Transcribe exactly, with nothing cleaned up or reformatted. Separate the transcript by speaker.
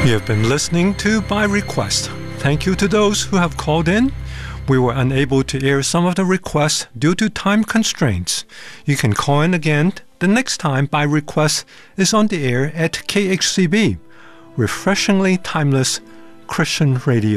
Speaker 1: You have been listening to By Request. Thank you to those who have called in. We were unable to air some of the requests due to time constraints. You can call in again the next time By Request is on the air at K H C B, refreshingly timeless Christian radio.